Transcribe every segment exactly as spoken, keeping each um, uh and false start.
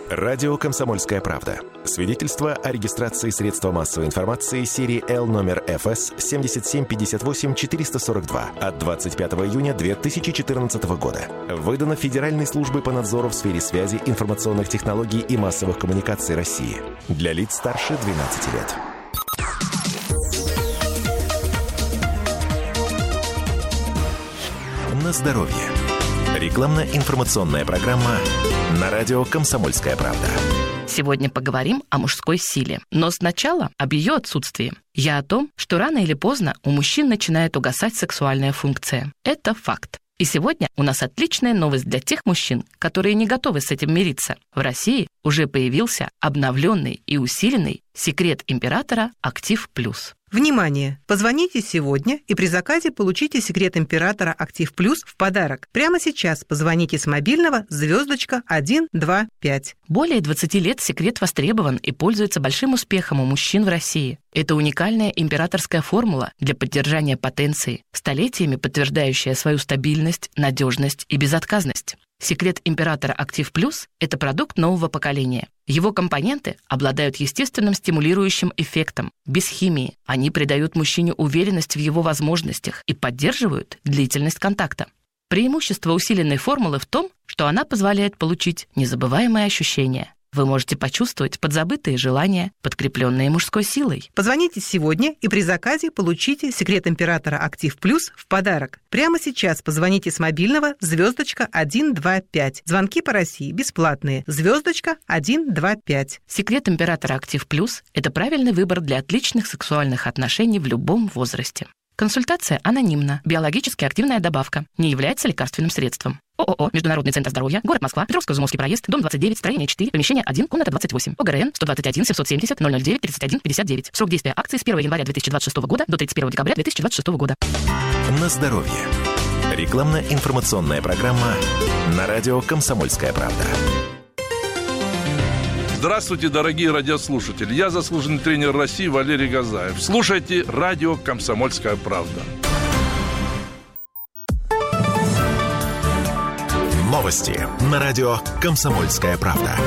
Радио «Комсомольская правда». Свидетельство о регистрации средства массовой информации серии Л номер эф эс семь семь пять восемь четыре сорок два от двадцать пятого июня две тысячи четырнадцатого года. Выдано Федеральной службой по надзору в сфере связи, информационных технологий и массовых коммуникаций России. Для лиц старше двенадцати лет. На здоровье. Рекламно-информационная программа на радио «Комсомольская правда». Сегодня поговорим о мужской силе, но сначала об ее отсутствии. Я о том, что рано или поздно у мужчин начинает угасать сексуальная функция. Это факт. И сегодня у нас отличная новость для тех мужчин, которые не готовы с этим мириться. В России уже появился обновленный и усиленный секрет императора Актив Плюс. Внимание! Позвоните сегодня и при заказе получите секрет императора Актив Плюс в подарок. Прямо сейчас позвоните с мобильного звездочка один два пять. Более двадцати лет секрет востребован и пользуется большим успехом у мужчин в России. Это уникальная императорская формула для поддержания потенции, столетиями подтверждающая свою стабильность, надежность и безотказность. Секрет императора Актив Плюс – это продукт нового поколения. Его компоненты обладают естественным стимулирующим эффектом, без химии. Они придают мужчине уверенность в его возможностях и поддерживают длительность контакта. Преимущество усиленной формулы в том, что она позволяет получить незабываемые ощущения. Вы можете почувствовать подзабытые желания, подкрепленные мужской силой. Позвоните сегодня и при заказе получите секрет императора Актив Плюс в подарок. Прямо сейчас позвоните с мобильного звездочка один два пять. Звонки по России бесплатные. Звездочка один два пять. Секрет императора Актив Плюс – это правильный выбор для отличных сексуальных отношений в любом возрасте. Консультация анонимна. Биологически активная добавка. Не является лекарственным средством. ООО «Международный центр здоровья», город Москва, Петровско-Изюмовский проезд, дом двадцать девять, строение четыре, помещение один, комната двадцать восемь. ОГРН сто двадцать один семьсот семьдесят ноль ноль девять тридцать один пятьдесят девять. Срок действия акции с первого января две тысячи двадцать шестого года до тридцать первого декабря две тысячи двадцать шестого года. На здоровье. Рекламно-информационная программа на радио «Комсомольская правда». Здравствуйте, дорогие радиослушатели. Я заслуженный тренер России Валерий Газаев. Слушайте радио «Комсомольская правда». Новости на радио «Комсомольская правда».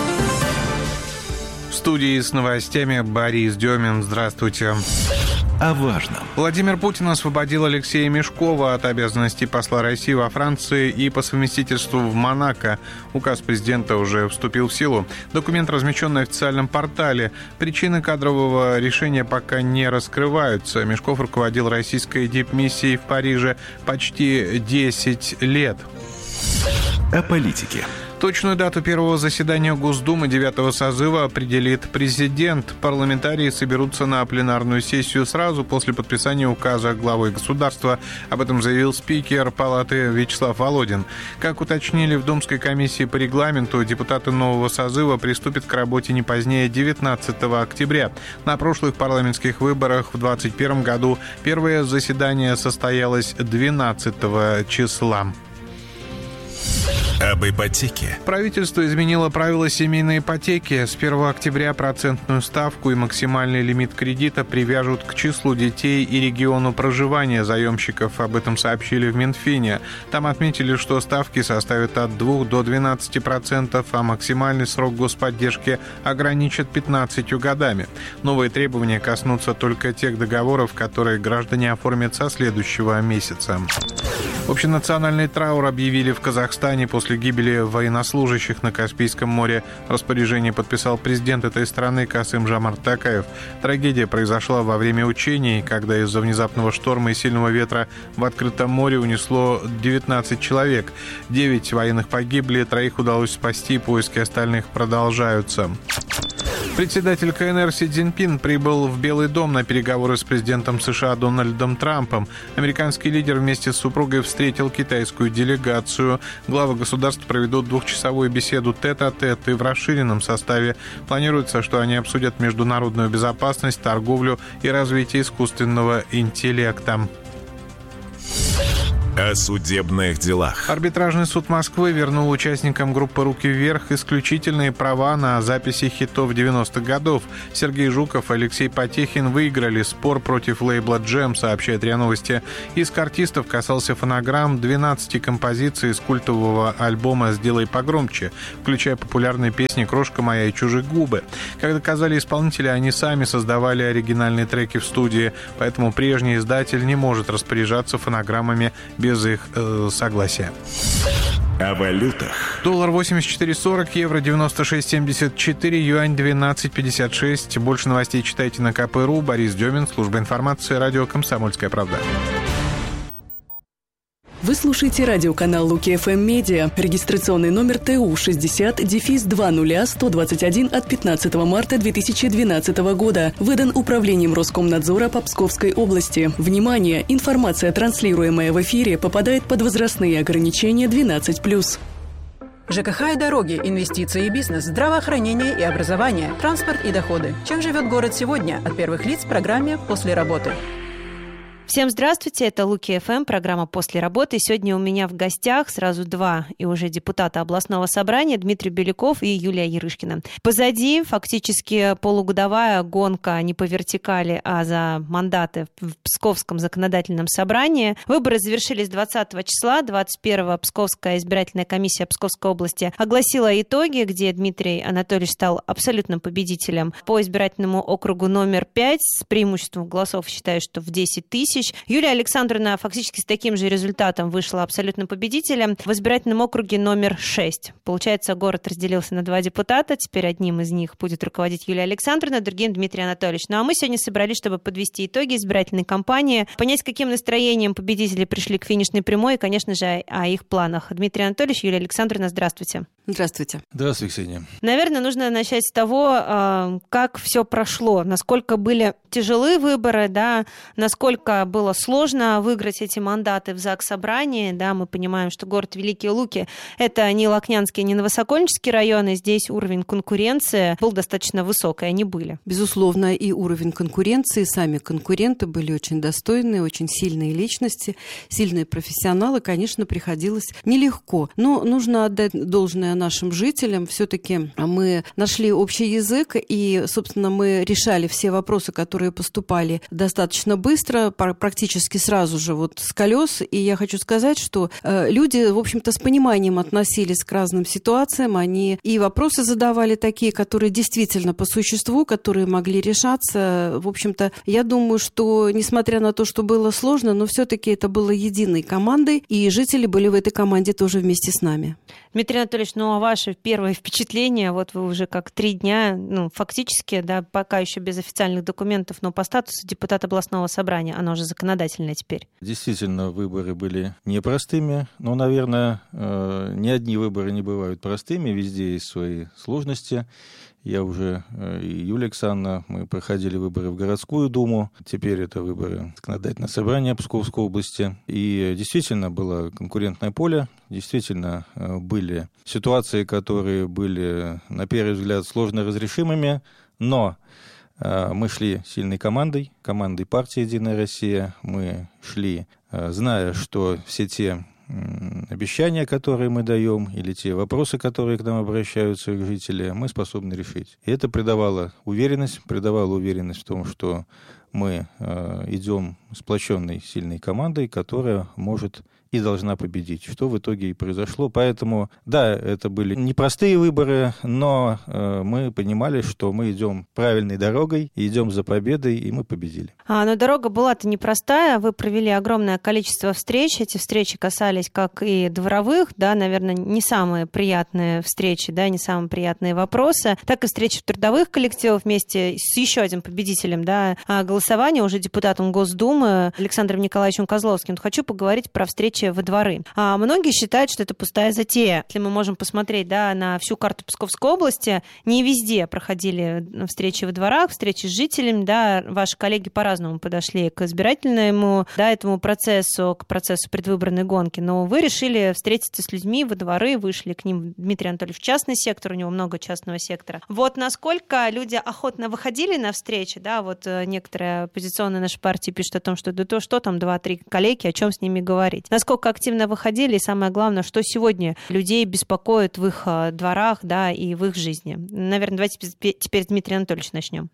В студии с новостями Борис Демин. Здравствуйте. О важном. Владимир Путин освободил Алексея Мешкова от обязанностей посла России во Франции и по совместительству в Монако. Указ президента уже вступил в силу. Документ размещен на официальном портале. Причины кадрового решения пока не раскрываются. Мешков руководил российской дипмиссией в Париже почти десять лет. О политике. Точную дату первого заседания Госдумы девятого созыва определит президент. Парламентарии соберутся на пленарную сессию сразу после подписания указа главой государства. Об этом заявил спикер Палаты Вячеслав Володин. Как уточнили в Думской комиссии по регламенту, депутаты нового созыва приступят к работе не позднее девятнадцатого октября. На прошлых парламентских выборах в двадцать первом году первое заседание состоялось двенадцатого числа. Об ипотеке. Правительство изменило правила семейной ипотеки. С первого октября процентную ставку и максимальный лимит кредита привяжут к числу детей и региону проживания заемщиков. Об этом сообщили в Минфине. Там отметили, что ставки составят от двух до двенадцати процентов, а максимальный срок господдержки ограничат пятнадцатью годами. Новые требования коснутся только тех договоров, которые граждане оформят со следующего месяца. Общенациональный траур объявили в Казахстане после гибели военнослужащих на Каспийском море. Распоряжение подписал президент этой страны Касым-Жомарт Токаев. Трагедия произошла во время учений, когда из-за внезапного шторма и сильного ветра в открытом море унесло девятнадцать человек. девять военных погибли, троих удалось спасти, поиски остальных продолжаются. Председатель ка эн эр Си Цзиньпин прибыл в Белый дом на переговоры с президентом США Дональдом Трампом. Американский лидер вместе с супругой встретил китайскую делегацию. Главы государств проведут двухчасовую беседу тет-а-тет и в расширенном составе. Планируется, что они обсудят международную безопасность, торговлю и развитие искусственного интеллекта. О судебных делах. Арбитражный суд Москвы вернул участникам группы «Руки вверх» исключительные права на записи хитов девяностых годов. Сергей Жуков и Алексей Потехин выиграли спор против лейбла «Джем», сообщает РИА Новости. Иск артистов касался фонограмм двенадцати композиций из культового альбома «Сделай погромче», включая популярные песни «Крошка моя» и «Чужие губы». Как доказали исполнители, они сами создавали оригинальные треки в студии, поэтому прежний издатель не может распоряжаться фонограммами без без их э, согласия. О валютах. Доллар восемьдесят четыре сорок, евро девяносто шесть семьдесят четыре, юань двенадцать пятьдесят шесть. Больше новостей читайте на ка пэ точка ру. Борис Демин, служба информации, радио «Комсомольская правда». Вы слушаете радиоканал Луки эф эм Медиа. Регистрационный номер тэ у шестьдесят дефис два ноль сто двадцать один от пятнадцатого марта две тысячи двенадцатого года. Выдан Управлением Роскомнадзора по Псковской области. Внимание! Информация, транслируемая в эфире, попадает под возрастные ограничения двенадцать плюс. ЖКХ и дороги, инвестиции и бизнес, здравоохранение и образование, транспорт и доходы. Чем живет город сегодня? От первых лиц в программе «После работы». Всем здравствуйте, это Луки эф эм, программа «После работы». Сегодня у меня в гостях сразу два и уже депутата областного собрания, Дмитрий Беляков и Юлия Ярышкина. Позади фактически полугодовая гонка не по вертикали, а за мандаты в Псковском законодательном собрании. Выборы завершились двадцатого числа, двадцать первого Псковская избирательная комиссия Псковской области огласила итоги, где Дмитрий Анатольевич стал абсолютным победителем по избирательному округу номер пять с преимуществом голосов, считаю, что в десять тысяч. Юлия Александровна фактически с таким же результатом вышла абсолютно победителем в избирательном округе номер шесть. Получается, город разделился на два депутата. Теперь одним из них будет руководить Юлия Александровна, другим Дмитрий Анатольевич. Ну а мы сегодня собрались, чтобы подвести итоги избирательной кампании, понять, с каким настроением победители пришли к финишной прямой и, конечно же, о их планах. Дмитрий Анатольевич, Юлия Александровна, здравствуйте. Здравствуйте. Здравствуй, Ксения. Наверное, нужно начать с того, как все прошло, насколько были тяжелые выборы, да, насколько было сложно выиграть эти мандаты в Заксобрании. Да, мы понимаем, что город Великие Луки – это не Лакнянский, не Новосокольнический районы. Здесь уровень конкуренции был достаточно высок, и они были. Безусловно, и уровень конкуренции, сами конкуренты были очень достойные, очень сильные личности, сильные профессионалы. Конечно, приходилось нелегко. Но нужно отдать должное нашим жителям. Все-таки мы нашли общий язык, и, собственно, мы решали все вопросы, которые поступали достаточно быстро, практически сразу же вот с колес. И я хочу сказать, что э, люди, в общем-то, с пониманием относились к разным ситуациям. Они и вопросы задавали такие, которые действительно по существу, которые могли решаться. В общем-то, я думаю, что, несмотря на то, что было сложно, но все-таки это было единой командой, и жители были в этой команде тоже вместе с нами. Дмитрий Анатольевич, ну а ваше первое впечатление, вот вы уже как три дня, ну, фактически, да, пока еще без официальных документов, но по статусу депутат областного собрания, оно же законодательное теперь. Действительно, выборы были непростыми, но, наверное, не одни выборы не бывают простыми, везде есть свои сложности. Я уже и Юлия Александровна, мы проходили выборы в городскую думу, теперь это выборы в законодательное собрание Псковской области. И действительно было конкурентное поле, действительно были ситуации, которые были, на первый взгляд, сложно разрешимыми, но мы шли сильной командой, командой партии «Единая Россия». Мы шли, зная, что все те обещания, которые мы даем, или те вопросы, которые к нам обращаются их жители, мы способны решить. И это придавало уверенность, придавало уверенность в том, что мы идем сплоченной, сильной командой, которая может и должна победить, что в итоге и произошло. Поэтому, да, это были непростые выборы, но э, мы понимали, что мы идем правильной дорогой, идем за победой, и мы победили. А, но дорога была-то непростая. Вы провели огромное количество встреч. Эти встречи касались как и дворовых, да, наверное, не самые приятные встречи, да, не самые приятные вопросы, так и встречи трудовых коллективов вместе с еще одним победителем, да, голосования, уже депутатом Госдумы Александром Николаевичем Козловским. Хочу поговорить про встречи во дворы. А многие считают, что это пустая затея. Если мы можем посмотреть, да, на всю карту Псковской области, не везде проходили встречи во дворах, встречи с жителями, да, ваши коллеги по-разному подошли к избирательному, да, этому процессу, к процессу предвыборной гонки, но вы решили встретиться с людьми во дворы, вышли к ним, Дмитрий Анатольевич, в частный сектор, у него много частного сектора. Вот насколько люди охотно выходили на встречи, да, вот некоторые некоторые оппозиционные наши партии пишут о том, что да то что там, два-три коллеги, о чем с ними говорить. Насколько активно выходили, и самое главное, что сегодня людей беспокоит в их дворах, да, и в их жизни. Наверное, давайте теперь Дмитрий Анатольевич начнем.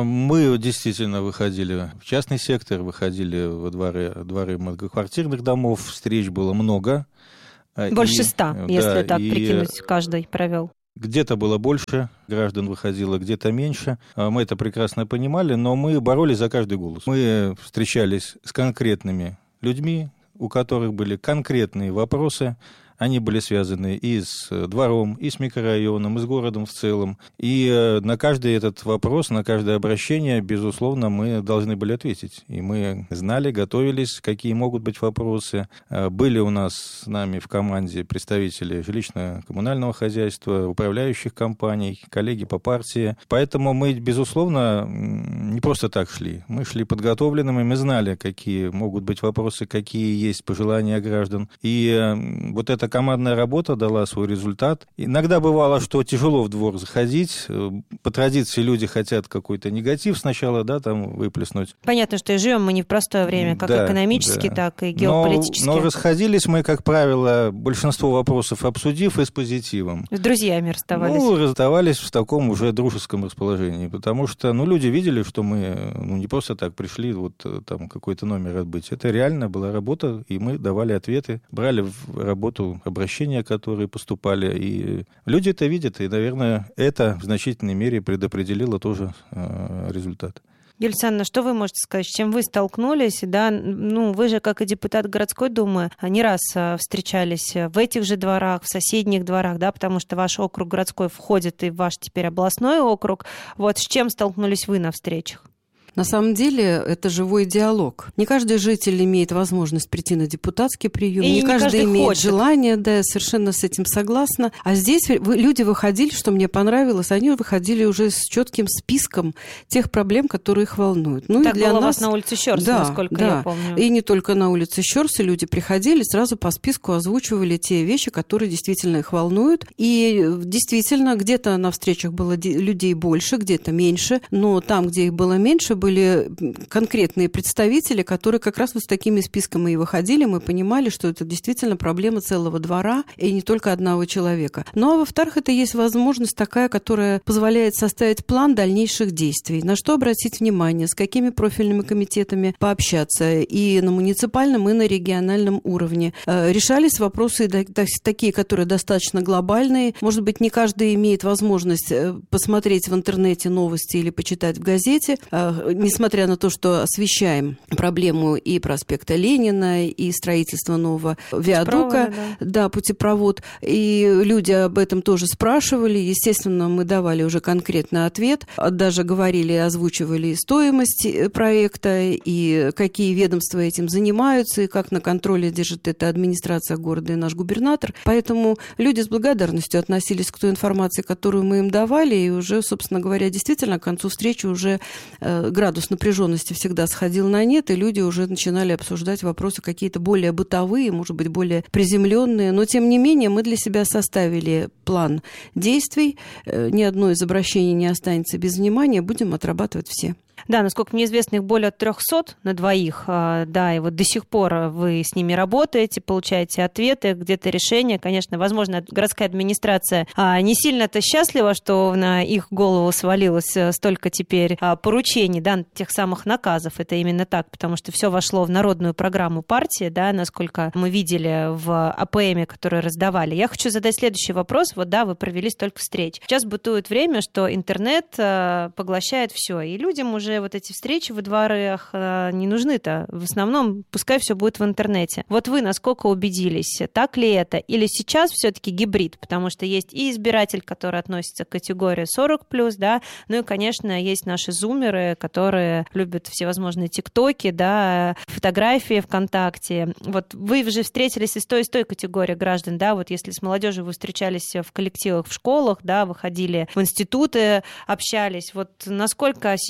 Мы действительно выходили в частный сектор, выходили во дворы, дворы многоквартирных домов, встреч было много. Больше ста, и, если да, так и прикинуть, каждый провел. Где-то было больше граждан выходило, где-то меньше. Мы это прекрасно понимали, но мы боролись за каждый голос. Мы встречались с конкретными людьми, у которых были конкретные вопросы. Они были связаны и с двором, и с микрорайоном, и с городом в целом. И на каждый этот вопрос, на каждое обращение, безусловно, мы должны были ответить. И мы знали, готовились, какие могут быть вопросы. Были у нас с нами в команде представители жилищно-коммунального хозяйства, управляющих компаний, коллеги по партии. Поэтому мы, безусловно, не просто так шли. Мы шли подготовленными, мы знали, какие могут быть вопросы, какие есть пожелания граждан. И вот это командная работа дала свой результат. Иногда бывало, что тяжело в двор заходить. По традиции люди хотят какой-то негатив сначала, да, там выплеснуть. Понятно, что и живем мы не в простое время, как да, экономически, да. так и геополитически. Но, но расходились мы, как правило, большинство вопросов обсудив и с позитивом. С друзьями расставались? Ну, расставались в таком уже дружеском расположении, потому что, ну, люди видели, что мы, ну, не просто так пришли, вот там какой-то номер отбыть. Это реально была работа, и мы давали ответы, брали в работу обращения, которые поступали, и люди это видят, и, наверное, это в значительной мере предопределило тоже э, результат. Юлия Александровна, что вы можете сказать, с чем вы столкнулись? Да, ну, вы же, как и депутат городской думы, не раз встречались в этих же дворах, в соседних дворах, да, потому что ваш округ городской входит и в ваш теперь областной округ. Вот с чем столкнулись вы на встречах? На самом деле это живой диалог. Не каждый житель имеет возможность прийти на депутатский прием, и не, не каждый, каждый имеет хочет. желание, да, я совершенно с этим согласна. А здесь люди выходили, что мне понравилось, они выходили уже с четким списком тех проблем, которые их волнуют. Ну, так и для было нас... у вас на улице Щёрса, да, насколько да. я помню. И не только на улице Щёрса люди приходили, сразу по списку озвучивали те вещи, которые действительно их волнуют. И действительно, где-то на встречах было людей больше, где-то меньше, но там, где их было меньше, были конкретные представители, которые как раз вот с такими списками и выходили. Мы понимали, что это действительно проблема целого двора и не только одного человека. Ну, а во-вторых, это есть возможность такая, которая позволяет составить план дальнейших действий. На что обратить внимание, с какими профильными комитетами пообщаться и на муниципальном, и на региональном уровне. Решались вопросы такие, которые достаточно глобальные. Может быть, не каждый имеет возможность посмотреть в интернете новости или почитать в газете, несмотря на то, что освещаем проблему и проспекта Ленина, и строительства нового виадука, да. да, путепровод. И люди об этом тоже спрашивали. Естественно, мы давали уже конкретный ответ. Даже говорили, озвучивали стоимость проекта, и какие ведомства этим занимаются, и как на контроле держит эта администрация города и наш губернатор. Поэтому люди с благодарностью относились к той информации, которую мы им давали, и уже, собственно говоря, действительно, к концу встречи уже градус напряженности всегда сходил на нет, и люди уже начинали обсуждать вопросы какие-то более бытовые, может быть, более приземленные. Но, тем не менее, мы для себя составили план действий. Ни одно из обращений не останется без внимания. Будем отрабатывать все. Да, насколько мне известно, их более трехсот на двоих, да, и вот до сих пор вы с ними работаете, получаете ответы, где-то решения. Конечно, возможно, городская администрация не сильно-то счастлива, что на их голову свалилось столько теперь поручений, да, тех самых наказов. Это именно так, потому что все вошло в народную программу партии, да, насколько мы видели в АПМе, которые раздавали. Я хочу задать следующий вопрос. Вот, да, вы провели столько встреч. Сейчас бытует время, что интернет поглощает все, и людям уже вот эти встречи во дворах не нужны-то. В основном пускай все будет в интернете. Вот вы насколько убедились, так ли это? Или сейчас все-таки гибрид? Потому что есть и избиратель, который относится к категории сорок плюс, да, ну и, конечно, есть наши зумеры, которые любят всевозможные тиктоки, да, фотографии ВКонтакте. Вот вы же встретились и с той, и с той категорией граждан, да, вот если с молодежью вы встречались в коллективах, в школах, да, выходили в институты, общались, вот насколько сейчас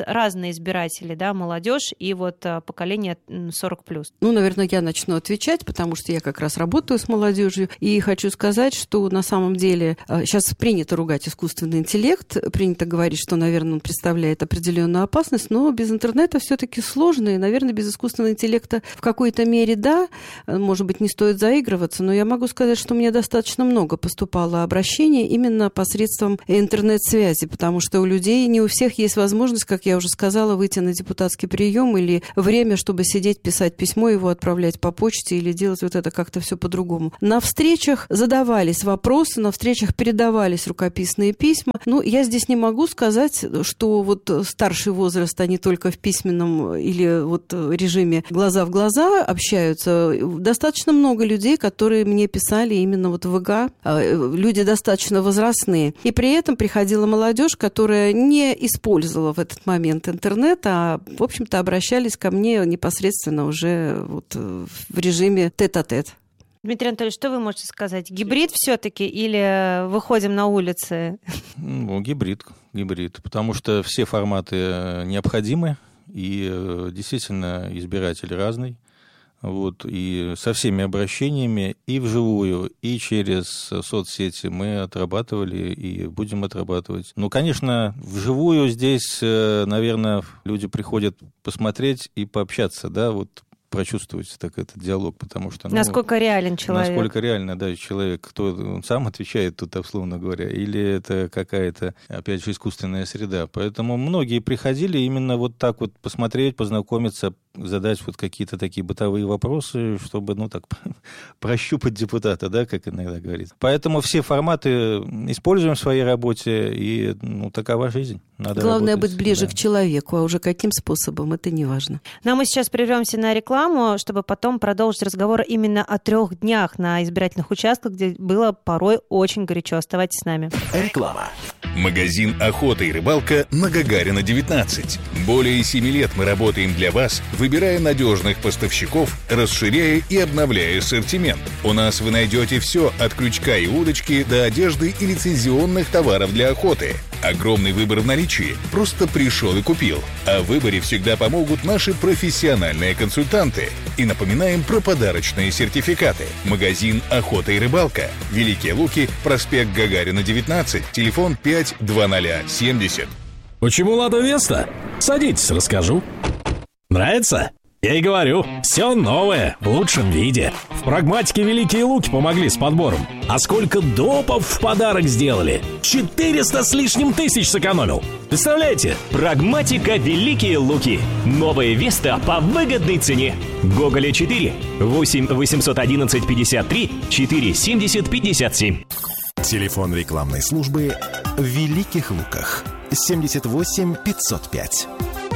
разные избиратели, да, молодежь и вот поколение сорок плюс. Ну, наверное, я начну отвечать, потому что я как раз работаю с молодежью, и хочу сказать, что на самом деле сейчас принято ругать искусственный интеллект, принято говорить, что, наверное, он представляет определенную опасность, но без интернета все-таки сложно, и, наверное, без искусственного интеллекта в какой-то мере, да, может быть, не стоит заигрываться, но я могу сказать, что мне достаточно много поступало обращений именно посредством интернет-связи, потому что у людей, не у всех есть возможность, как я уже сказала, выйти на депутатский прием или время, чтобы сидеть, писать письмо, его отправлять по почте или делать вот это как-то все по-другому. На встречах задавались вопросы, на встречах передавались рукописные письма. Ну, я здесь не могу сказать, что вот старший возраст, они только в письменном или вот режиме глаза в глаза общаются. Достаточно много людей, которые мне писали именно вот в ВГ, люди достаточно возрастные. И при этом приходила молодежь, которая не использовала в этот момент интернет, а, в общем-то, обращались ко мне непосредственно уже вот в режиме тет-а-тет. Дмитрий Анатольевич, что вы можете сказать? Гибрид все-таки или выходим на улицы? Ну, гибрид, гибрид, потому что все форматы необходимы, и действительно избиратель разный. Вот, и со всеми обращениями и вживую, и через соцсети мы отрабатывали и будем отрабатывать. Ну, конечно, вживую здесь, наверное, люди приходят посмотреть и пообщаться, да, вот прочувствовать так этот диалог, потому что... Ну, насколько реален человек. Насколько реально, да, человек, кто он сам отвечает тут, условно говоря, или это какая-то, опять же, искусственная среда. Поэтому многие приходили именно вот так вот посмотреть, познакомиться, задать вот какие-то такие бытовые вопросы, чтобы, ну, так, прощупать депутата, да, как иногда говорится. Поэтому все форматы используем в своей работе, и, ну, такова жизнь. Надо Главное работать, быть ближе да. к человеку, а уже каким способом, это не важно. Ну, а мы сейчас прервемся на рекламу, чтобы потом продолжить разговор именно о трех днях на избирательных участках, где было порой очень горячо. Оставайтесь с нами. Реклама. Магазин «Охота и рыбалка» на Гагарина, девятнадцать. Более семи лет мы работаем для вас, выбирая надежных поставщиков, расширяя и обновляя ассортимент. У нас вы найдете все от крючка и удочки до одежды и лицензионных товаров для охоты. Огромный выбор в наличии. Просто пришел и купил. О выборе всегда помогут наши профессиональные консультанты. И напоминаем про подарочные сертификаты. Магазин «Охота и рыбалка». Великие Луки, проспект Гагарина, девятнадцать, телефон пять два ноль семьдесят. Почему «Лада Веста»? Садитесь, расскажу. Нравится? Я и говорю, все новое, в лучшем виде. В «Прагматике» Великие Луки помогли с подбором. А сколько допов в подарок сделали? четыреста с лишним тысяч сэкономил. Представляете? «Прагматика» Великие Луки. Новая Веста по выгодной цене. Гоголя четыре, восемь восемьсот одиннадцать пятьдесят три четыре семьдесят пятьдесят семь. Телефон рекламной службы в Великих Луках. семьдесят восемь пятьсот пять.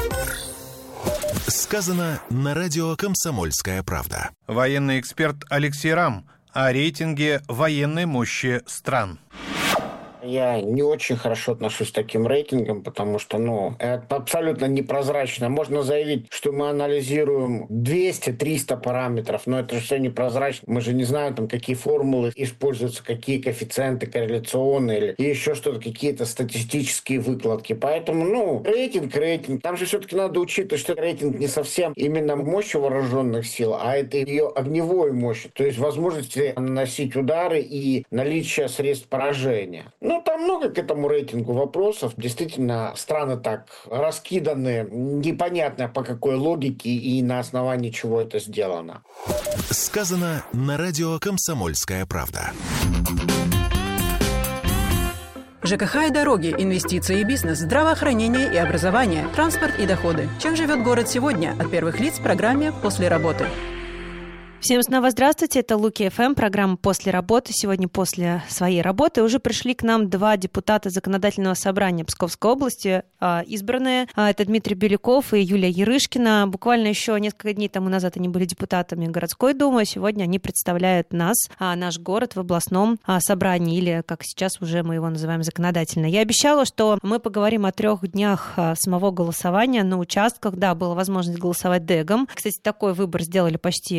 Сказано на радио «Комсомольская правда». Военный эксперт Алексей Рам о рейтинге военной мощи стран. Я не очень хорошо отношусь к таким рейтингам, потому что, ну, это абсолютно непрозрачно. Можно заявить, что мы анализируем двести-триста параметров, но это же все непрозрачно. Мы же не знаем, там, какие формулы используются, какие коэффициенты корреляционные или еще что-то, какие-то статистические выкладки. Поэтому, ну, рейтинг, рейтинг. Там же все-таки надо учитывать, что рейтинг не совсем именно мощь вооруженных сил, а это ее огневой мощь, то есть возможности наносить удары и наличие средств поражения. Ну, там много к этому рейтингу вопросов. Действительно, страны так раскиданы, непонятно по какой логике и на основании чего это сделано. Сказано на радио «Комсомольская правда». ЖКХ и дороги, инвестиции и бизнес, здравоохранение и образование, транспорт и доходы. Чем живет город сегодня? От первых лиц в программе «После работы». Всем снова здравствуйте, это Луки эф эм, программа «После работы». Сегодня после своей работы уже пришли к нам два депутата Законодательного собрания Псковской области, избранные. Это Дмитрий Беляков и Юлия Ярышкина. Буквально еще несколько дней тому назад они были депутатами городской думы, сегодня они представляют нас, наш город в областном собрании, или, как сейчас уже мы его называем, законодательно. Я обещала, что мы поговорим о трех днях самого голосования на участках. Да, была возможность голосовать дэгом. Кстати, такой выбор сделали почти шесть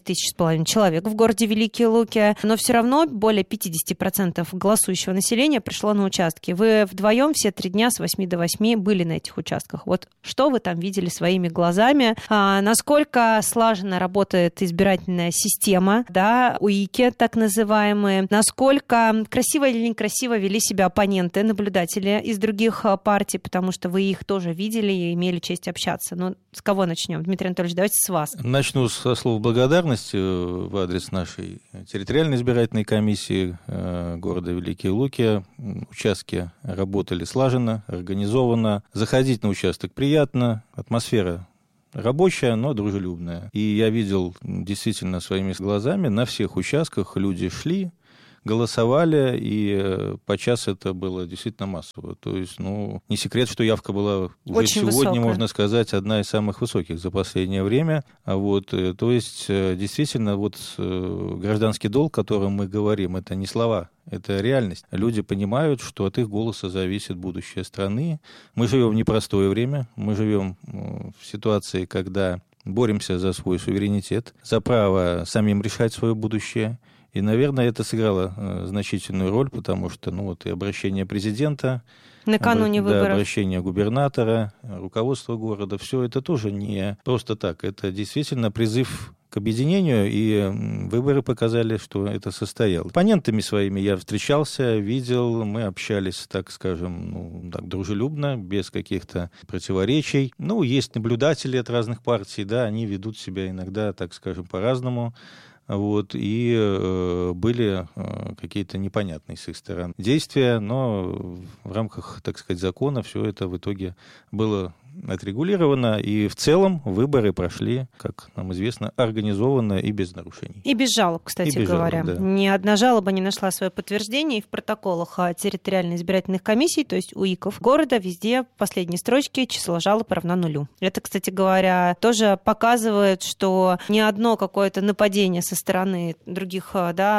тысяч с половиной человек в городе Великие Луки, но все равно более пятьдесят процентов голосующего населения пришло на участки. Вы вдвоем все три дня с восьми до восьми были на этих участках. Вот что вы там видели своими глазами? А, насколько слаженно работает избирательная система, да, УИКи так называемые? Насколько красиво или некрасиво вели себя оппоненты, наблюдатели из других партий, потому что вы их тоже видели и имели честь общаться. Ну, с кого начнем? Дмитрий Анатольевич, давайте с вас. Начну со слов благодарности в адрес нашей территориальной избирательной комиссии города Великие Луки. Участки работали слаженно, организованно. Заходить на участок приятно, атмосфера рабочая, но дружелюбная. И я видел действительно своими глазами, на всех участках люди шли, голосовали, и подчас это было действительно массово. То есть, ну, не секрет, что явка была уже очень сегодня, высокая. Можно сказать, одна из самых высоких за последнее время. А вот, то есть, действительно, вот гражданский долг, о котором мы говорим, это не слова, это реальность. Люди понимают, что от их голоса зависит будущее страны. Мы живем в непростое время, мы живем в ситуации, когда боремся за свой суверенитет, за право самим решать свое будущее. И, наверное, это сыграло э, значительную роль, потому что, ну, вот и обращение президента, накануне обра- да, выборов, обращение губернатора, руководства города, все это тоже не просто так. Это действительно призыв к объединению, и выборы показали, что это состоялось. С оппонентами своими я встречался, видел, мы общались, так скажем, ну, так, дружелюбно, без каких-то противоречий. Ну, есть наблюдатели от разных партий, да, они ведут себя иногда, так скажем, по-разному. Вот, и э, были э, какие-то непонятные с их стороны действия, но в рамках, так сказать, закона все это в итоге было отрегулировано, и в целом выборы прошли, как нам известно, организованно и без нарушений. И без жалоб, кстати без говоря. жалоб, да. Ни одна жалоба не нашла свое подтверждение и в протоколах территориальной избирательных комиссий, то есть УИКов города, везде в последней строчке число жалоб равно нулю. Это, кстати говоря, тоже показывает, что ни одно какое-то нападение со стороны других,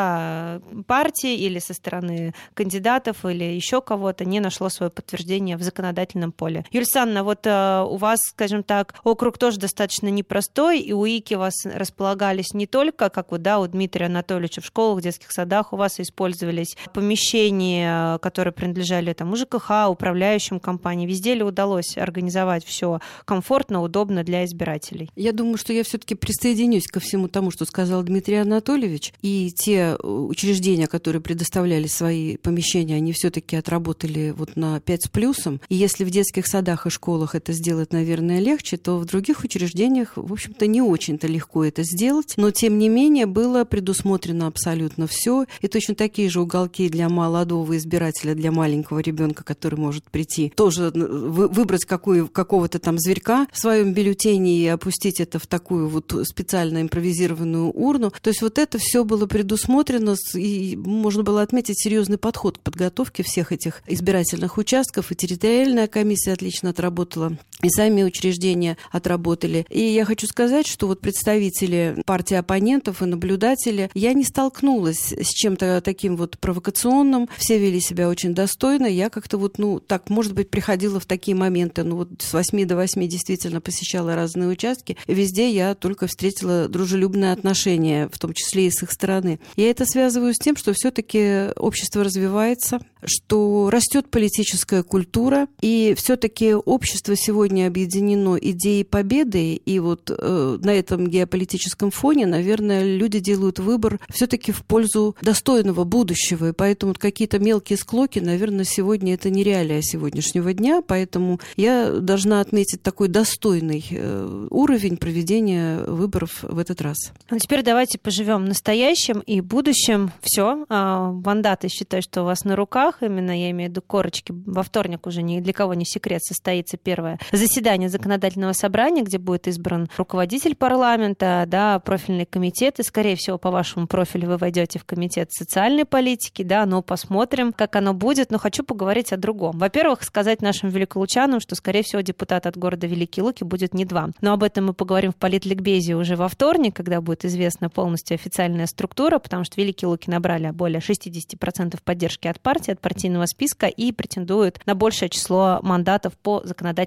да, партий или со стороны кандидатов или еще кого-то не нашло свое подтверждение в законодательном поле. Юлия Александровна, вот у вас, скажем так, округ тоже достаточно непростой, и УИКи у вас располагались не только, как вот, да, у Дмитрия Анатольевича в школах, в детских садах, у вас использовались помещения, которые принадлежали там ЖКХ, управляющим компаниям. Везде ли удалось организовать все комфортно, удобно для избирателей? Я думаю, что я все-таки присоединюсь ко всему тому, что сказал Дмитрий Анатольевич, и те учреждения, которые предоставляли свои помещения, они все-таки отработали вот на пять с плюсом. И если в детских садах и школах это сделать, наверное, легче, то в других учреждениях, в общем-то, не очень-то легко это сделать. Но, тем не менее, было предусмотрено абсолютно все. И точно такие же уголки для молодого избирателя, для маленького ребенка, который может прийти, тоже выбрать какую, какого-то там зверька в своем бюллетене и опустить это в такую вот специально импровизированную урну. То есть вот это все было предусмотрено, и можно было отметить серьезный подход к подготовке всех этих избирательных участков. И территориальная комиссия отлично отработала, и сами учреждения отработали. И я хочу сказать, что вот представители партии оппонентов и наблюдатели, я не столкнулась с чем-то таким вот провокационным. Все вели себя очень достойно. Я как-то вот, ну, так, может быть, приходила в такие моменты, ну, вот с восьми до восьми действительно посещала разные участки. И везде я только встретила дружелюбное отношение, в том числе и с их стороны. Я это связываю с тем, что все-таки общество развивается, что растет политическая культура, и все-таки общество сегодня объединено идеей победы, и вот э, на этом геополитическом фоне, наверное, люди делают выбор все-таки в пользу достойного будущего, и поэтому вот какие-то мелкие склоки, наверное, сегодня это не реалия сегодняшнего дня, поэтому я должна отметить такой достойный э, уровень проведения выборов в этот раз. Ну, теперь давайте поживем настоящим и будущим. Все, мандаты, считаю, что у вас на руках, именно я имею в виду корочки. Во вторник уже ни для кого не секрет, состоится первое заседание законодательного собрания, где будет избран руководитель парламента, да, профильный комитет, и, скорее всего, по вашему профилю вы войдете в комитет социальной политики, да, но посмотрим, как оно будет. Но хочу поговорить о другом. Во-первых, сказать нашим великолучанам, что, скорее всего, депутат от города Великие Луки будет не два. Но об этом мы поговорим в политликбезе уже во вторник, когда будет известна полностью официальная структура, потому что Великие Луки набрали более шестьдесят процентов поддержки от партии, от партийного списка и претендуют на большее число мандатов по законодательному праву.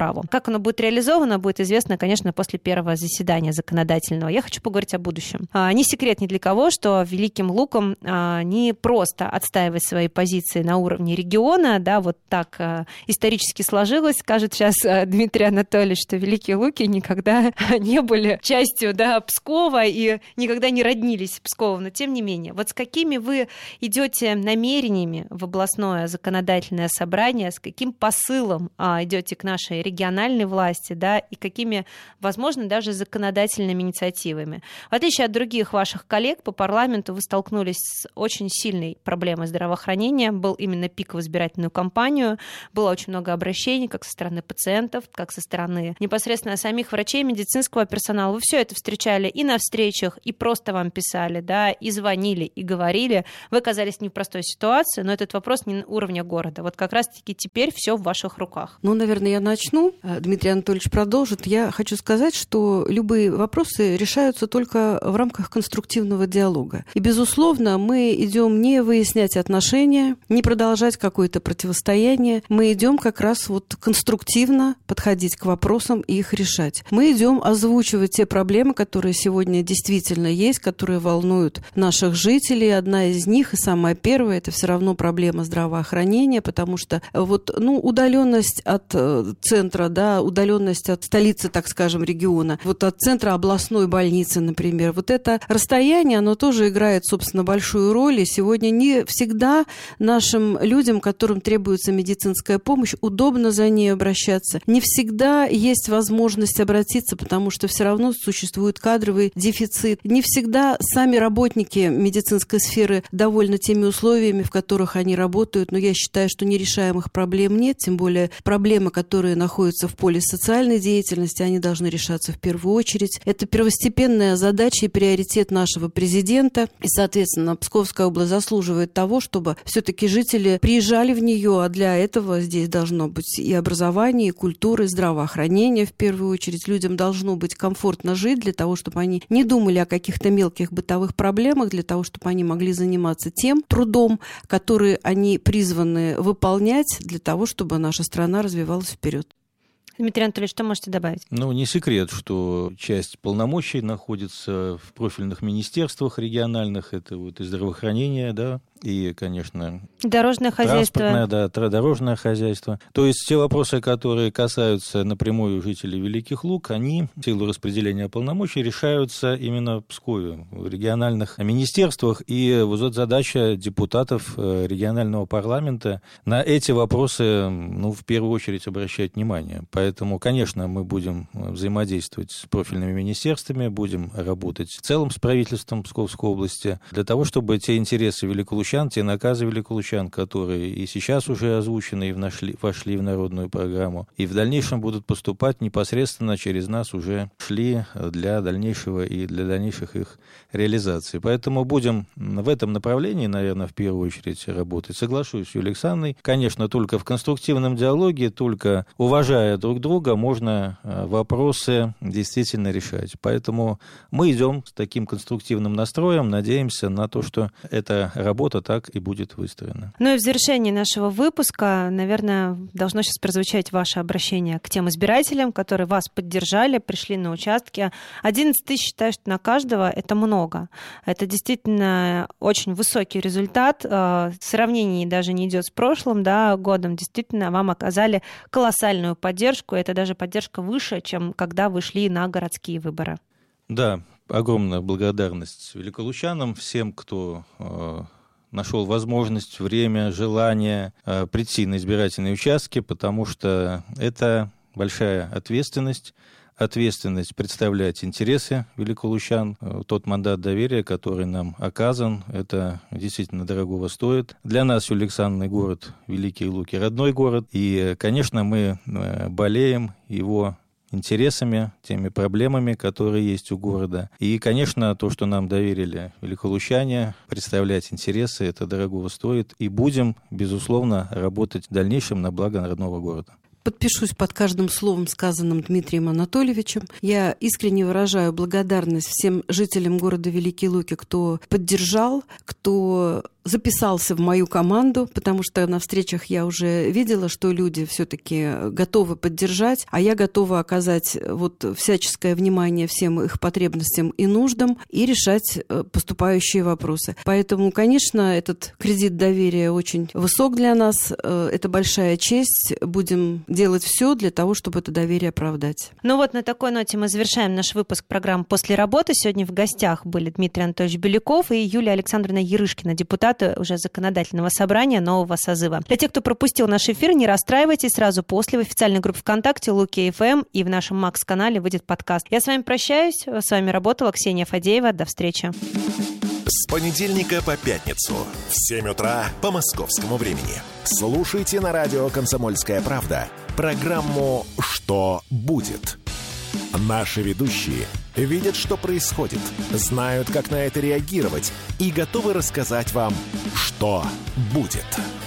праву. Как оно будет реализовано, будет известно, конечно, после первого заседания законодательного. Я хочу поговорить о будущем. Не секрет ни для кого, что Великим Лукам не просто отстаивать свои позиции на уровне региона, да, вот так исторически сложилось, скажет сейчас Дмитрий Анатольевич, что Великие Луки никогда не были частью, да, Пскова и никогда не роднились с Псковом, но тем не менее. Вот с какими вы идете намерениями в областное законодательное собрание, с каким посылом а, идете к нашей региональной власти, да, и какими, возможно, даже законодательными инициативами? В отличие от других ваших коллег по парламенту, вы столкнулись с очень сильной проблемой здравоохранения. Был именно пик в избирательную кампанию, было очень много обращений как со стороны пациентов, как со стороны непосредственно самих врачей, медицинского персонала. Вы все это встречали и на встречах, и просто вам писали, да, и звонили, и говорили. Вы оказались не в простой ситуации, но этот вопрос не на уровне города. Вот как раз-таки теперь все в ваших руках. Ну, наверное, я начну. Дмитрий Анатольевич продолжит. Я хочу сказать, что любые вопросы решаются только в рамках конструктивного диалога. И, безусловно, мы идем не выяснять отношения, не продолжать какое-то противостояние. Мы идем как раз вот конструктивно подходить к вопросам и их решать. Мы идем озвучивать те проблемы, которые сегодня действительно есть, которые волнуют наших жителей. Одна из них, и самая первая, это все равно проблема здравоохранения, потому что вот, ну, удаленность от центра, да, удаленность от столицы, так скажем, региона, вот от центра областной больницы, например, вот это расстояние, оно тоже играет, собственно, большую роль, и сегодня не всегда нашим людям, которым требуется медицинская помощь, удобно за ней обращаться. Не всегда есть возможность обратиться, потому что все равно существует кадровый дефицит. Не всегда сами работники медицинской сферы довольны теми условиями, в которых они работают, но я считаю, что нерешаемых проблем нет, тем более проблемы, которые находятся в поле социальной деятельности, они должны решаться в первую очередь. Это первостепенная задача и приоритет нашего президента, и, соответственно, Псковская область заслуживает того, чтобы все-таки жители приезжали в нее, а для этого здесь должно быть и образование, и культура, и здравоохранение в первую очередь. Людям должно быть комфортно жить для того, чтобы они не думали о каких-то мелких бытовых проблемах, для того, чтобы они могли заниматься тем трудом, который они призваны выполнять для того, чтобы наша страна развивалась вперед. Дмитрий Анатольевич, что можете добавить? Ну, не секрет, что часть полномочий находится в профильных министерствах региональных, это вот и здравоохранение, да, и, конечно, дорожное хозяйство. Транспортное, да, дорожное хозяйство. То есть те вопросы, которые касаются напрямую жителей Великих Луг, они в силу распределения полномочий решаются именно в Пскове, в региональных министерствах. И вот задача депутатов регионального парламента на эти вопросы, ну, в первую очередь обращать внимание. Поэтому, конечно, мы будем взаимодействовать с профильными министерствами, будем работать в целом с правительством Псковской области для того, чтобы те интересы великолучан, те наказы великолучан, которые и сейчас уже озвучены и вошли, вошли в народную программу, и в дальнейшем будут поступать непосредственно через нас, уже шли для дальнейшего и для дальнейших их реализаций. Поэтому будем в этом направлении, наверное, в первую очередь работать. Соглашусь с Юлией Александровной. Конечно, только в конструктивном диалоге, только уважая друг друга, можно вопросы действительно решать. Поэтому мы идем с таким конструктивным настроем, надеемся на то, что эта работа так и будет выстроена. Ну и в завершении нашего выпуска, наверное, должно сейчас прозвучать ваше обращение к тем избирателям, которые вас поддержали, пришли на участки. одиннадцать тысяч, считаю, что на каждого это много. Это действительно очень высокий результат. Сравнение даже не идет с прошлым, да, годом. Действительно, вам оказали колоссальную поддержку. Это даже поддержка выше, чем когда вы шли на городские выборы. Да, огромная благодарность великолучанам, всем, кто э, нашел возможность, время, желание э, прийти на избирательные участки, потому что это большая ответственность, ответственность представлять интересы великолучан. Тот мандат доверия, который нам оказан, это действительно дорогого стоит. Для нас Юлия Александровна город Великие Луки родной город, и, конечно, мы болеем его интересами, теми проблемами, которые есть у города. И, конечно, то, что нам доверили великолучане, представлять интересы, это дорогого стоит. И будем, безусловно, работать в дальнейшем на благо родного города. Подпишусь под каждым словом, сказанным Дмитрием Анатольевичем. Я искренне выражаю благодарность всем жителям города Великие Луки, кто поддержал, кто записался в мою команду, потому что на встречах я уже видела, что люди все-таки готовы поддержать, а я готова оказать вот всяческое внимание всем их потребностям и нуждам и решать поступающие вопросы. Поэтому, конечно, этот кредит доверия очень высок для нас. Это большая честь. Будем делать все для того, чтобы это доверие оправдать. Ну вот на такой ноте мы завершаем наш выпуск программы «После работы». Сегодня в гостях были Дмитрий Анатольевич Беляков и Юлия Александровна Ярышкина, депутаты уже Законодательного собрания нового созыва. Для тех, кто пропустил наш эфир, не расстраивайтесь. Сразу после в официальной группе ВКонтакте Луки эф эм и в нашем Макс-канале выйдет подкаст. Я с вами прощаюсь. С вами работала Ксения Фадеева. До встречи. С понедельника по пятницу в семь утра по московскому времени. Слушайте на радио «Комсомольская правда» программу «Что будет?». Наши ведущие видят, что происходит, знают, как на это реагировать и готовы рассказать вам, что будет.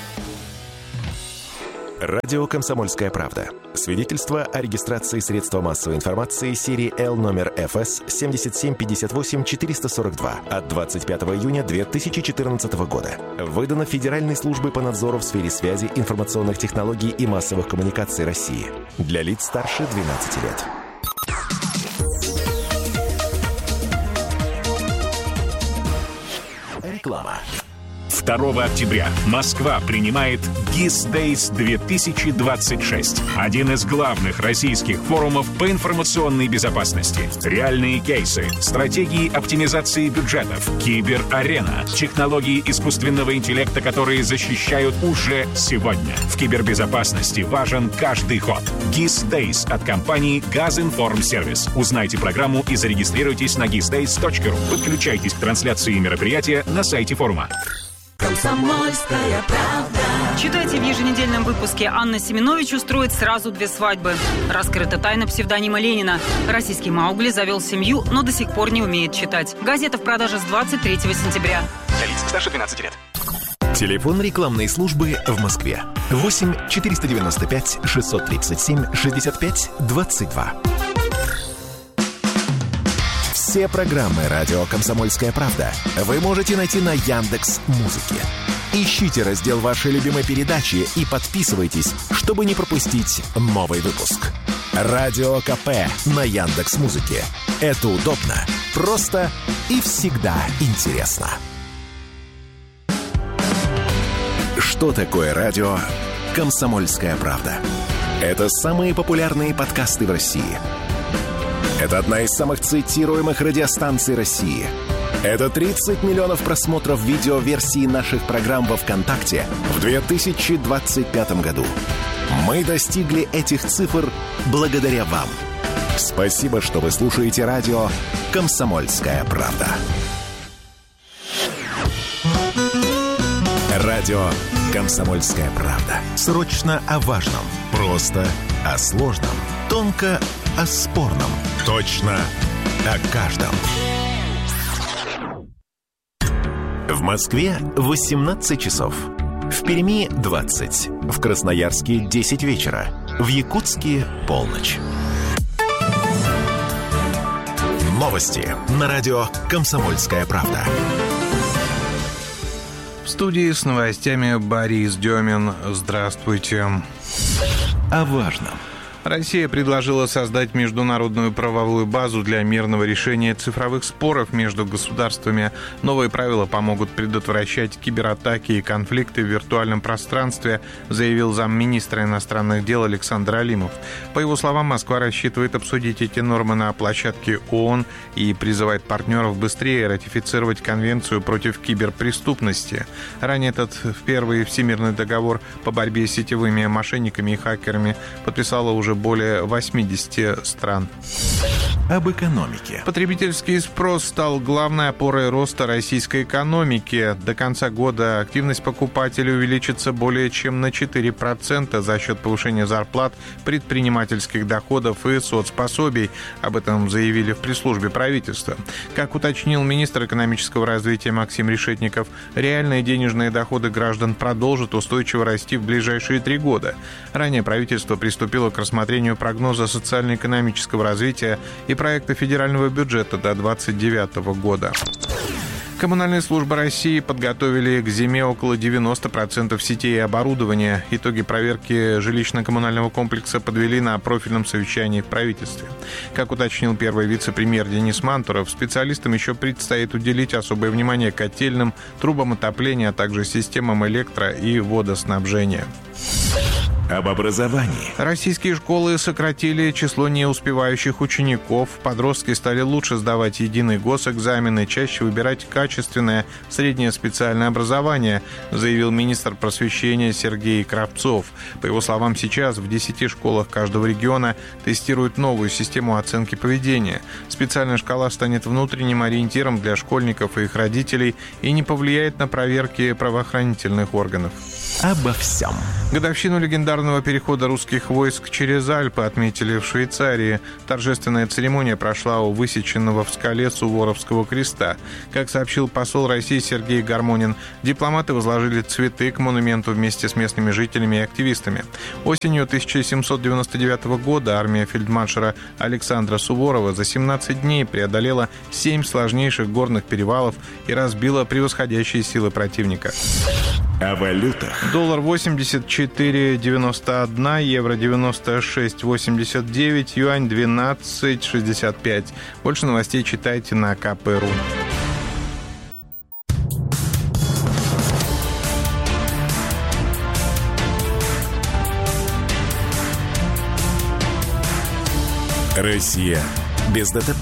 Радио «Комсомольская правда». Свидетельство о регистрации средства массовой информации серии Л номер эф эс семь семь пять восемь четыре сорок два от двадцать пятого июня две тысячи четырнадцатого года. Выдано Федеральной службой по надзору в сфере связи, информационных технологий и массовых коммуникаций России. Для лиц старше двенадцати лет. Реклама. второго октября Москва принимает гис Days две тысячи двадцать шесть. Один из главных российских форумов по информационной безопасности. Реальные кейсы, стратегии оптимизации бюджетов, киберарена, технологии искусственного интеллекта, которые защищают уже сегодня. В кибербезопасности важен каждый ход. гис Days от компании Газинформсервис. Узнайте программу и зарегистрируйтесь на гис дейс точка ру. Подключайтесь к трансляции мероприятия на сайте форума. Комсомольская правда. Читайте в еженедельном выпуске. Анна Семенович устроит сразу две свадьбы. Раскрыта тайна псевдонима Ленина. Российский Маугли завел семью, но до сих пор не умеет читать. Газета в продаже с двадцать третьего сентября. Для лиц старше двенадцати лет. Телефон рекламной службы в Москве. восемь четыреста девяносто пять шестьсот тридцать семь шестьдесят пять двадцать два. Все программы «Радио Комсомольская правда» вы можете найти на Яндекс.Музыке. Ищите раздел вашей любимой передачи и подписывайтесь, чтобы не пропустить новый выпуск. Радио КП на Яндекс.Музыке. Это удобно, просто и всегда интересно. Что такое радио «Комсомольская правда»? Это самые популярные подкасты в России. Это одна из самых цитируемых радиостанций России. Это тридцать миллионов просмотров видеоверсии наших программ во ВКонтакте в две тысячи двадцать пятом году. Мы достигли этих цифр благодаря вам. Спасибо, что вы слушаете радио «Комсомольская правда». Радио «Комсомольская правда». Срочно о важном, просто о сложном, тонко о спорном, точно о каждом. В Москве восемнадцать часов. В Перми двадцать. В Красноярске десять вечера. В Якутске полночь. Новости на радио «Комсомольская правда». В студии с новостями Борис Демин. Здравствуйте. О важном. Россия предложила создать международную правовую базу для мирного решения цифровых споров между государствами. Новые правила помогут предотвращать кибератаки и конфликты в виртуальном пространстве, заявил замминистра иностранных дел Александр Алимов. По его словам, Москва рассчитывает обсудить эти нормы на площадке ООН и призывает партнеров быстрее ратифицировать Конвенцию против киберпреступности. Ранее этот первый Всемирный договор по борьбе с сетевыми мошенниками и хакерами подписала уже более восьмидесяти стран. Об экономике. Потребительский спрос стал главной опорой роста российской экономики. До конца года активность покупателей увеличится более чем на четыре процента за счет повышения зарплат, предпринимательских доходов и соцпособий. Об этом заявили в пресс-службе правительства. Как уточнил министр экономического развития Максим Решетников, реальные денежные доходы граждан продолжат устойчиво расти в ближайшие три года. Ранее правительство приступило к рассмотрению прогноза социально-экономического развития и проекта федерального бюджета до две тысячи двадцать девятого года. Коммунальные службы России подготовили к зиме около девяносто процентов сетей и оборудования. Итоги проверки жилищно-коммунального комплекса подвели на профильном совещании в правительстве. Как уточнил первый вице-премьер Денис Мантуров, специалистам еще предстоит уделить особое внимание котельным, трубам отопления, а также системам электро- и водоснабжения. Об образовании. Российские школы сократили число неуспевающих учеников. Подростки стали лучше сдавать единые госэкзамены, чаще выбирать качественное среднее специальное образование, заявил министр просвещения Сергей Кравцов. По его словам, сейчас в десяти школах каждого региона тестируют новую систему оценки поведения. Специальная шкала станет внутренним ориентиром для школьников и их родителей и не повлияет на проверки правоохранительных органов. Обо всем. Годовщину легендарного перехода русских войск через Альпы отметили в Швейцарии. Торжественная церемония прошла у высеченного в скале Суворовского креста. Как сообщил посол России Сергей Гармонин, дипломаты возложили цветы к монументу вместе с местными жителями и активистами. Осенью тысяча семьсот девяносто девятого года армия фельдмаршала Александра Суворова за семнадцать дней преодолела семь сложнейших горных перевалов и разбила превосходящие силы противника. О валютах. Доллар восемьдесят четыре девяносто один, евро девяносто шесть восемьдесят девять, юань двенадцать шестьдесят пять. Больше новостей читайте на ка пэ точка ру. Россия без ДТП.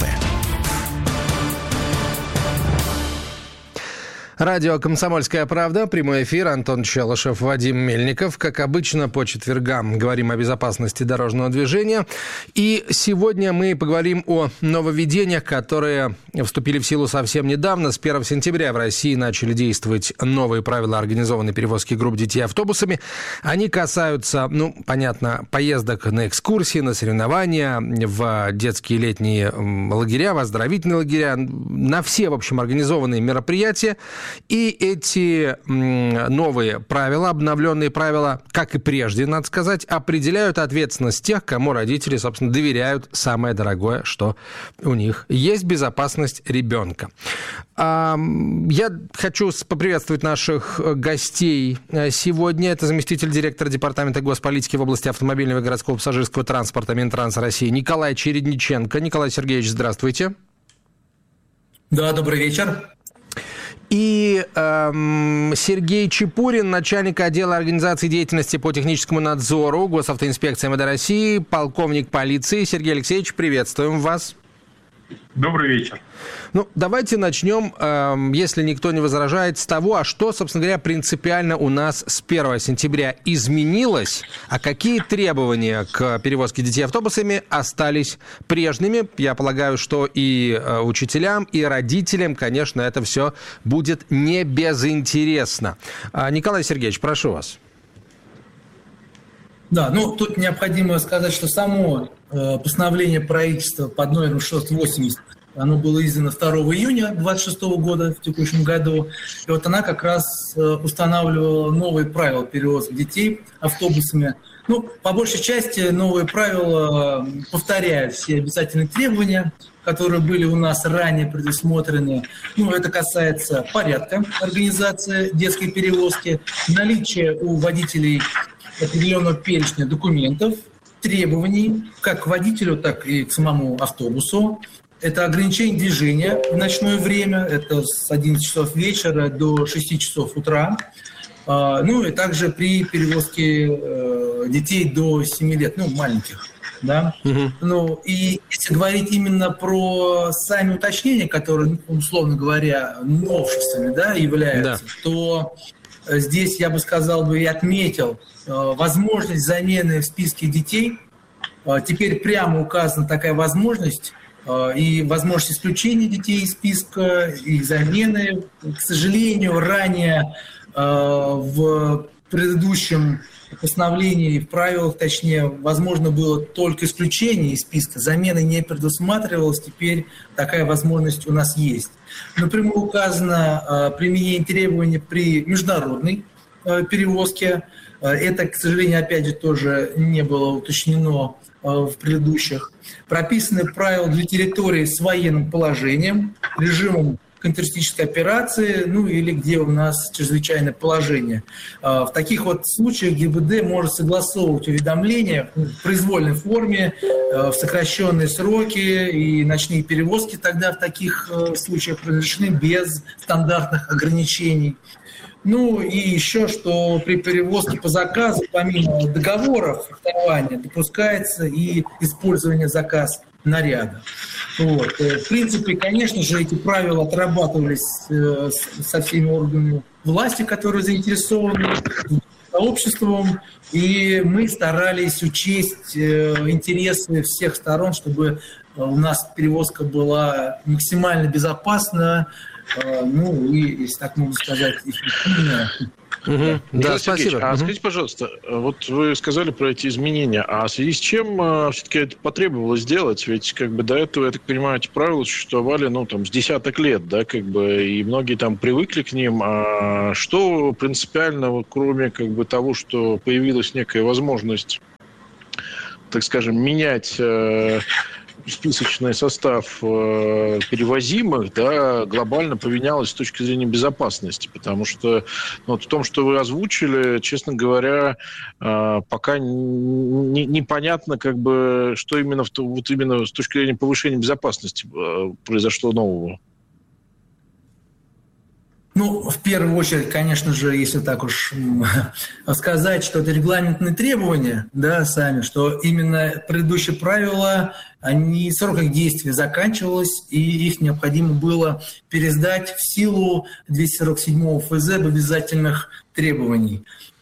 Радио «Комсомольская правда», прямой эфир, Антон Челышев, Вадим Мельников. Как обычно, по четвергам говорим о безопасности дорожного движения. И сегодня мы поговорим о нововведениях, которые вступили в силу совсем недавно. С первого сентября в России начали действовать новые правила организованной перевозки групп детей автобусами. Они касаются, ну, понятно, поездок на экскурсии, на соревнования, в детские летние лагеря, в оздоровительные лагеря, на все, в общем, организованные мероприятия. И эти новые правила, обновленные правила, как и прежде, надо сказать, определяют ответственность тех, кому родители, собственно, доверяют самое дорогое, что у них есть — безопасность ребенка. Я хочу поприветствовать наших гостей сегодня. Это заместитель директора Департамента госполитики в области автомобильного и городского пассажирского транспорта Минтранса России Николай Чередниченко. Николай Сергеевич, здравствуйте. Да, добрый вечер. И эм, Сергей Чепурин, начальник отдела организации деятельности по техническому надзору Госавтоинспекции эм вэ дэ России, полковник полиции. Сергей Алексеевич, приветствуем вас. Добрый вечер. Ну, давайте начнем, э, если никто не возражает, с того, а что, собственно говоря, принципиально у нас с первого сентября изменилось, а какие требования к перевозке детей автобусами остались прежними. Я полагаю, что и э, учителям, и родителям, конечно, это все будет не безинтересно. А, Николай Сергеевич, прошу вас. Да, ну тут необходимо сказать, что само э, постановление правительства под номером шестьсот восемьдесят, оно было издано второго июня двадцать шестого года в текущем году. И вот она как раз э, устанавливала новые правила перевозки детей автобусами. Ну, по большей части новые правила повторяют все обязательные требования, которые были у нас ранее предусмотрены. Ну, это касается порядка организации детской перевозки, наличия у водителей определенного перечня документов, требований как к водителю, так и к самому автобусу. Это ограничение движения в ночное время, это с одиннадцати часов вечера до шести часов утра. Ну и также при перевозке детей до семи лет, ну, маленьких. Да? Угу. Ну, и если говорить именно про сами уточнения, которые, условно говоря, новшествами, да, являются, да, то здесь я бы сказал бы и отметил возможность замены в списке детей. Теперь прямо указана такая возможность, и возможность исключения детей из списка, их замены. К сожалению, ранее в предыдущем постановлении, в правилах, точнее, возможно было только исключение из списка, замены не предусматривалось, теперь такая возможность у нас есть. Напрямую указано применение требований при международной перевозке. Это, к сожалению, опять же, тоже не было уточнено в предыдущих. Прописаны правила для территории с военным положением, режимом контртеррористической операции, ну или где у нас чрезвычайное положение. В таких вот случаях ГИБДД может согласовывать уведомления в произвольной форме, в сокращенные сроки, и ночные перевозки тогда в таких случаях разрешены без стандартных ограничений. Ну и еще, что при перевозке по заказу, помимо договора фехтования, допускается и использование заказ наряда. Вот. В принципе, конечно же, эти правила отрабатывались со всеми органами власти, которые заинтересованы, сообществом, и мы старались учесть интересы всех сторон, чтобы у нас перевозка была максимально безопасна, ну и, если так можно сказать, эффективно. Угу. Да, спасибо. А угу. скажите, пожалуйста, вот вы сказали про эти изменения, а в связи с чем а, все-таки это потребовалось сделать? Ведь как бы до этого, я так понимаю, эти правила существовали, ну, там, с десяток лет, да, как бы, и многие там привыкли к ним. А что принципиально, кроме как бы того, что появилась некая возможность, так скажем, менять э, списочный состав э, перевозимых, да, глобально поменялось с точки зрения безопасности, потому что ну, вот в том, что вы озвучили, честно говоря, э, пока не, непонятно, как бы, что именно, в, вот именно с точки зрения повышения безопасности э, произошло нового. Ну, в первую очередь, конечно же, если так уж сказать, что это регламентные требования, да, сами, что именно предыдущие правила, они, срок их действия заканчивалось, и их необходимо было пересдать в силу двести сорок седьмого эф зэ об обязательных требований.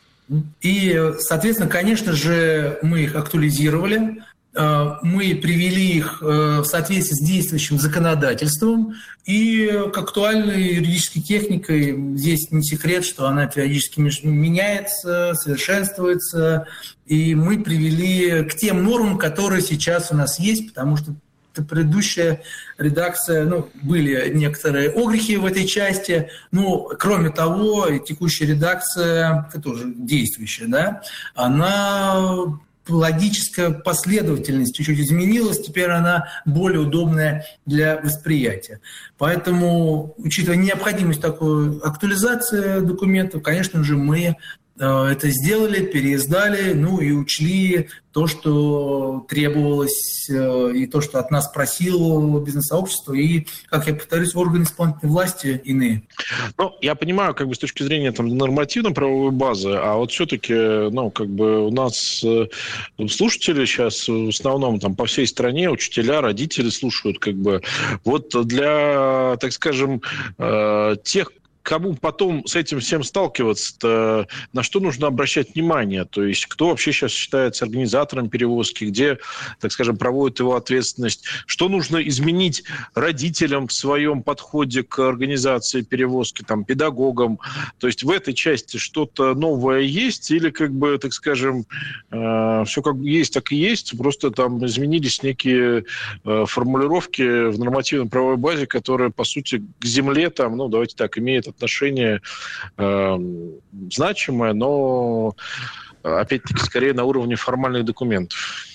И, соответственно, конечно же, мы их актуализировали, мы привели их в соответствии с действующим законодательством, и к актуальной юридической техникой здесь не секрет, что она периодически меняется, совершенствуется, и мы привели к тем нормам, которые сейчас у нас есть, потому что предыдущая редакция, ну, были некоторые огрехи в этой части, но, кроме того, текущая редакция, тоже действующая, да, она... логическая последовательность чуть-чуть изменилась, теперь она более удобная для восприятия. Поэтому, учитывая необходимость такой актуализации документов, конечно же, мы это сделали, переиздали, ну и учли то, что требовалось, и то, что от нас просило бизнес-сообщество, и, как я повторюсь, органы исполнительной власти иные. Ну, я понимаю, как бы с точки зрения там, нормативно-правовой базы, а вот все-таки, ну, как бы у нас слушатели сейчас в основном там по всей стране, учителя, родители слушают, как бы, вот для, так скажем, тех, кому потом с этим всем сталкиваться-то, на что нужно обращать внимание? То есть кто вообще сейчас считается организатором перевозки, где, так скажем, проводит его ответственность? Что нужно изменить родителям в своем подходе к организации перевозки, там, педагогам? То есть в этой части что-то новое есть или, как бы, так скажем, э, все как есть, так и есть, просто там изменились некие э, формулировки в нормативной правовой базе, которые, по сути, к земле, там, ну, давайте так, имеют отношение э, значимое, но, опять-таки, скорее на уровне формальных документов.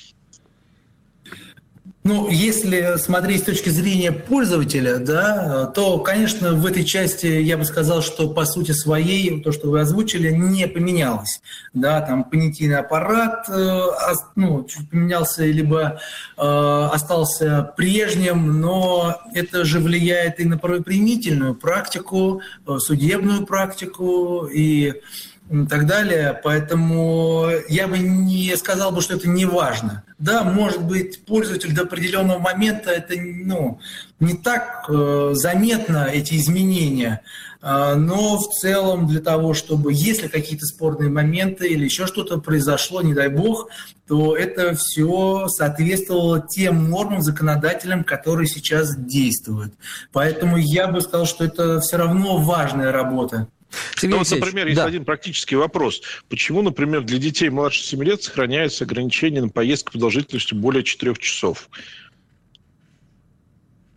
Ну, если смотреть с точки зрения пользователя, да, то, конечно, в этой части я бы сказал, что по сути своей, то, что вы озвучили, не поменялось. Да, там понятийный аппарат э, ну, чуть поменялся, либо э, остался прежним, но это же влияет и на правоприменительную практику, судебную практику и так далее. Поэтому я бы не сказал бы, что это не важно. Да, может быть, пользователь до определенного момента это ну, не так э, заметно, эти изменения, э, но в целом для того, чтобы, если какие-то спорные моменты или еще что-то произошло, не дай бог, то это все соответствовало тем нормам, законодателям, которые сейчас действуют. Поэтому я бы сказал, что это все равно важная работа. Ну, вот, например, есть да. один практический вопрос. Почему, например, для детей младше семи лет сохраняется ограничение на поездку продолжительностью более четырех часов?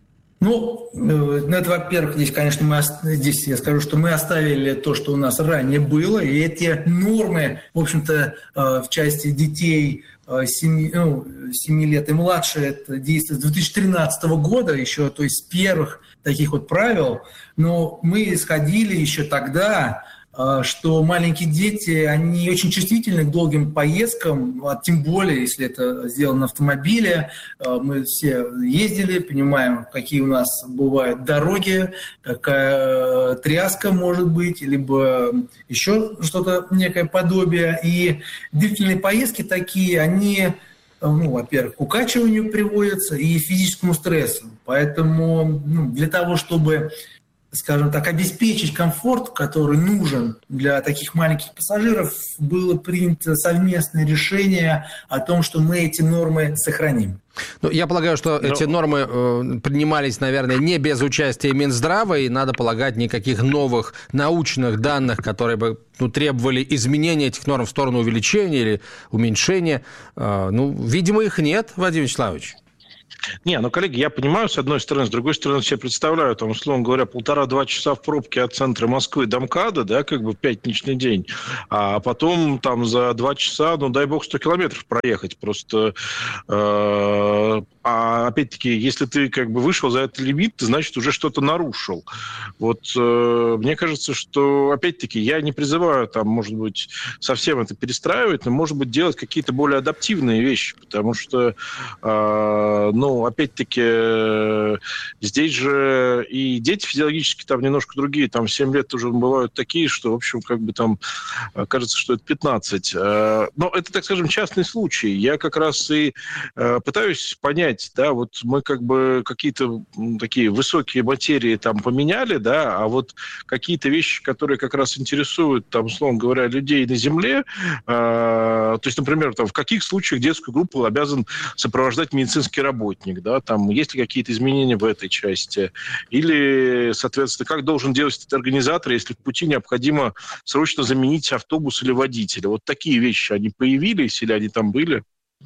Ну, это, во-первых, здесь, конечно, мы, здесь я скажу, что мы оставили то, что у нас ранее было, и эти нормы, в общем-то, в части детей семи, ну, семи лет и младше, это действует с две тысячи тринадцатого года еще, то есть с первых таких вот правил, но мы исходили еще тогда, что маленькие дети, они очень чувствительны к долгим поездкам, а тем более, если это сделано на автомобиле. Мы все ездили, понимаем, какие у нас бывают дороги, какая тряска может быть, либо еще что-то, некое подобие. И длительные поездки такие, они, ну, во-первых, к укачиванию приводятся и физическому стрессу. Поэтому ну, для того, чтобы, скажем так, обеспечить комфорт, который нужен для таких маленьких пассажиров, было принято совместное решение о том, что мы эти нормы сохраним. Ну, я полагаю, что Но... эти нормы э, принимались, наверное, не без участия Минздрава, и, надо полагать, никаких новых научных данных, которые бы ну, требовали изменения этих норм в сторону увеличения или уменьшения. Э, ну, видимо, их нет, Вадим Вячеславович. Не, ну, коллеги, я понимаю, с одной стороны, с другой стороны, себе представляю, там, условно говоря, полтора-два часа в пробке от центра Москвы до МКАДа, да, как бы в пятничный день, а потом там за два часа, ну, дай бог, сто километров проехать, просто, э, а опять-таки, если ты как бы вышел за этот лимит, ты, значит, уже что-то нарушил. Вот э, мне кажется, что, опять-таки, я не призываю, там, может быть, совсем это перестраивать, но, может быть, делать какие-то более адаптивные вещи, потому что, э, ну, Ну, опять-таки, здесь же и дети физиологически там немножко другие. Там семь лет уже бывают такие, что, в общем, как бы там кажется, что это пятнадцать. Но это, так скажем, частный случай. Я как раз и пытаюсь понять, да, вот мы как бы какие-то такие высокие материи там поменяли, да, а вот какие-то вещи, которые как раз интересуют, там, условно говоря, людей на Земле, то есть, например, там, в каких случаях детскую группу обязан сопровождать медицинский работник, да, там есть ли какие-то изменения в этой части, или, соответственно, как должен делать этот организатор, если в пути необходимо срочно заменить автобус или водителя. Вот такие вещи, они появились или они там были?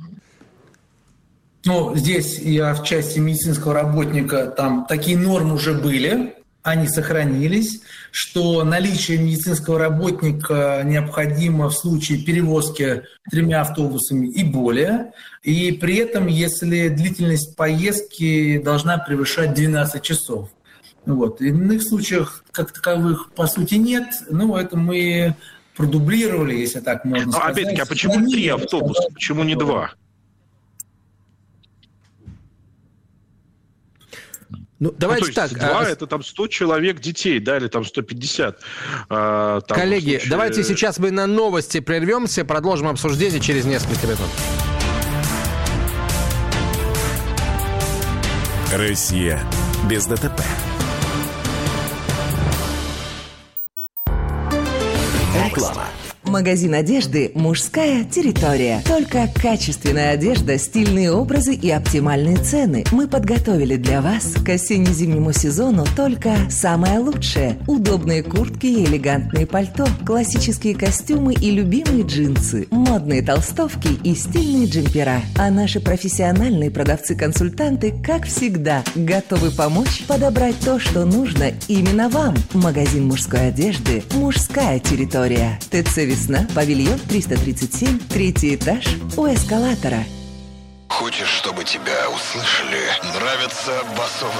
Ну, здесь я в части медицинского работника, там такие нормы уже были, они сохранились, что наличие медицинского работника необходимо в случае перевозки тремя автобусами и более. И при этом, если длительность поездки должна превышать двенадцать часов. Вот. В иных случаях, как таковых, по сути, нет. Ну, это мы продублировали, если так можно сказать. А опять-таки, а почему три автобуса? Почему не два? Ну, давайте ну, то есть так. Два а... это там сто человек детей, да, или там сто пятьдесят. А, там, Коллеги, случае... давайте сейчас мы на новости прервемся, продолжим обсуждение через несколько минут. Россия без ДТП. Реклама. Магазин одежды «Мужская территория». Только качественная одежда, стильные образы и оптимальные цены. Мы подготовили для вас к осенне-зимнему сезону только самое лучшее. Удобные куртки и элегантные пальто, классические костюмы и любимые джинсы, модные толстовки и стильные джемпера. А наши профессиональные продавцы-консультанты, как всегда, готовы помочь подобрать то, что нужно именно вам. Магазин мужской одежды «Мужская территория». ТЦ «Весна», павильон триста тридцать семь, третий этаж, у эскалатора. Хочешь, чтобы тебя услышали? Нравится басовый